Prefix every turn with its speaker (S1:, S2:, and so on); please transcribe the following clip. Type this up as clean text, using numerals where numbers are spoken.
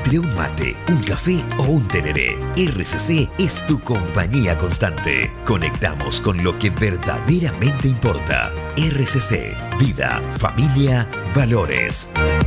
S1: entre un mate, un café o un tereré, RCC es tu compañía constante. Conectamos con lo que verdaderamente importa. RCC, vida, familia, valores.